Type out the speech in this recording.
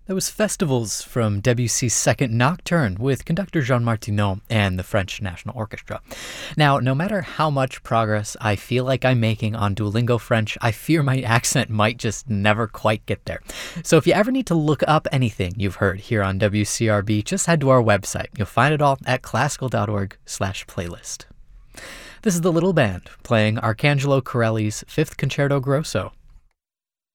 That was Festivals from Debussy's Second Nocturne with conductor Jean Martineau and the French National Orchestra. Now, no matter how much progress I feel like I'm making on Duolingo French, I fear my accent might just never quite get there. So if you ever need to look up anything you've heard here on WCRB, just head to our website. You'll find it all at classical.org/playlist. This is the Little Band playing Arcangelo Corelli's Fifth Concerto Grosso.